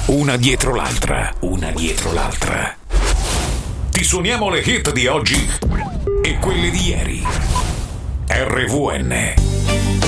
una dietro l'altra, una dietro l'altra. Ti suoniamo le hit di oggi e quelle di ieri. RVN.